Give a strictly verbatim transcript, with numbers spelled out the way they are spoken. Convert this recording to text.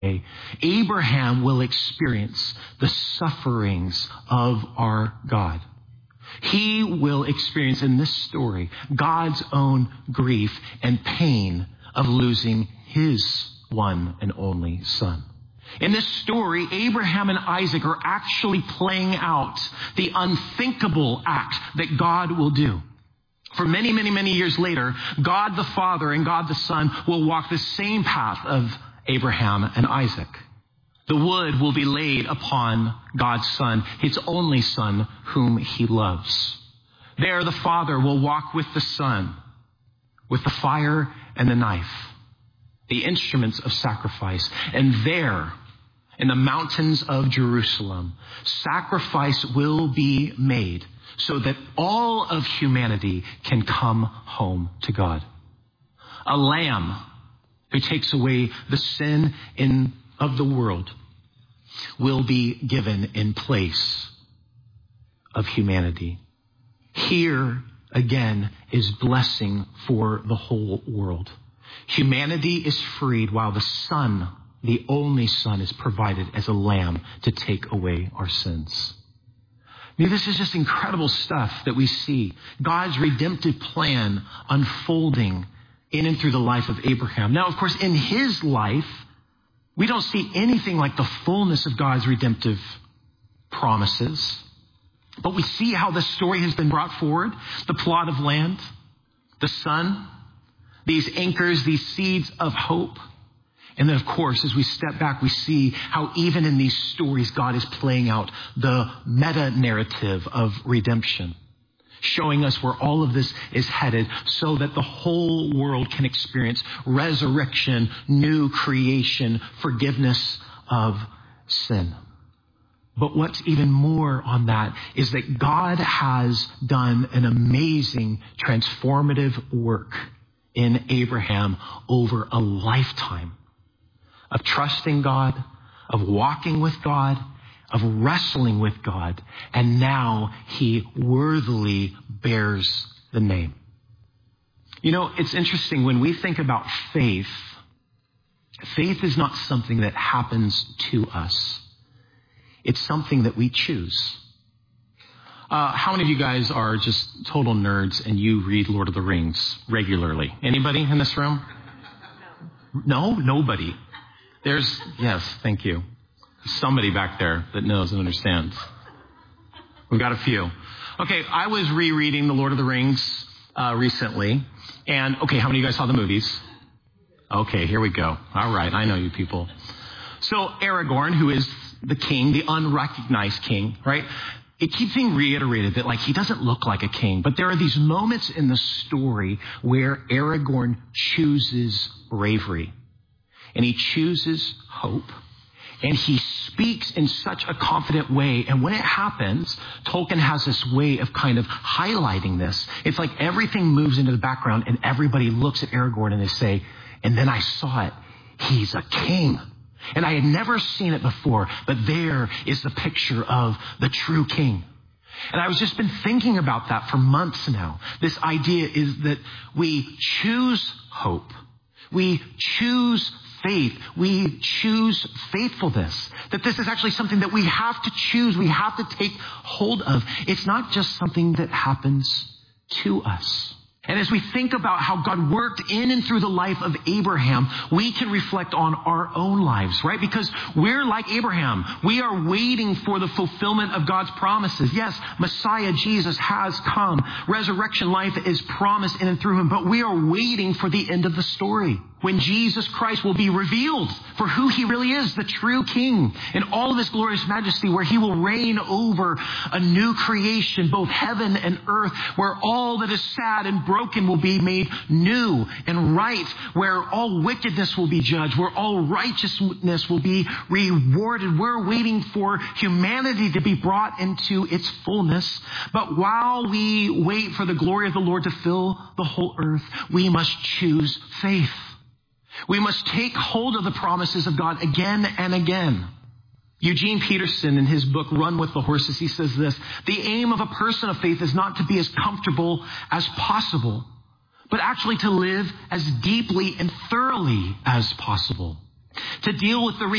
Abraham will experience the sufferings of our God. He will experience in this story God's own grief and pain of losing his one and only son. In this story, Abraham and Isaac are actually playing out the unthinkable act that God will do. For many, many, many years later, God the Father and God the Son will walk the same path of Abraham and Isaac. The wood will be laid upon God's Son, his only Son, whom he loves. There the Father will walk with the Son, with the fire and the knife, the instruments of sacrifice. And there, in the mountains of Jerusalem, sacrifice will be made so that all of humanity can come home to God. A lamb who takes away the sin in, of the world will be given in place of humanity. Here, again, is blessing for the whole world. Humanity is freed while the Son, the only Son, is provided as a lamb to take away our sins. I mean, this is just incredible stuff that we see. God's redemptive plan unfolding in and through the life of Abraham. Now, of course, in his life, we don't see anything like the fullness of God's redemptive promises. But we see how the story has been brought forward. The plot of land, the sun, these anchors, these seeds of hope. And then, of course, as we step back, we see how even in these stories, God is playing out the meta-narrative of redemption, showing us where all of this is headed so that the whole world can experience resurrection, new creation, forgiveness of sin. But what's even more on that is that God has done an amazing transformative work in Abraham over a lifetime of trusting God, of walking with God, of wrestling with God, and now he worthily bears the name. You know, it's interesting when we think about faith, faith is not something that happens to us. It's something that we choose. Uh, how many of you guys are just total nerds and you read Lord of the Rings regularly? Anybody in this room? No, nobody. There's, yes, thank you. Somebody back there that knows and understands. We've got a few. Okay, I was rereading The Lord of the Rings uh, recently. And, okay, how many of you guys saw the movies? Okay, here we go. All right, I know you people. So Aragorn, who is the king, the unrecognized king, right? It keeps being reiterated that, like, he doesn't look like a king. But there are these moments in the story where Aragorn chooses bravery. And he chooses hope. And he speaks in such a confident way. And when it happens, Tolkien has this way of kind of highlighting this. It's like everything moves into the background and everybody looks at Aragorn and they say, and then I saw it. He's a king. And I had never seen it before, but there is the picture of the true king. And I was just been thinking about that for months now. This idea is that we choose hope. We choose faith. We choose faithfulness. That this is actually something that we have to choose. We have to take hold of. It's not just something that happens to us. And as we think about how God worked in and through the life of Abraham, we can reflect on our own lives, right? Because we're like Abraham. We are waiting for the fulfillment of God's promises. Yes, Messiah Jesus has come. Resurrection life is promised in and through him, but we are waiting for the end of the story, when Jesus Christ will be revealed for who he really is, the true king, in all of his glorious majesty, where he will reign over a new creation, both heaven and earth, where all that is sad and broken will be made new and right, where all wickedness will be judged, where all righteousness will be rewarded. We're waiting for humanity to be brought into its fullness. But while we wait for the glory of the Lord to fill the whole earth, we must choose faith. We must take hold of the promises of God again and again. Eugene Peterson, in his book, Run with the Horses, he says this: the aim of a person of faith is not to be as comfortable as possible, but actually to live as deeply and thoroughly as possible. To deal with the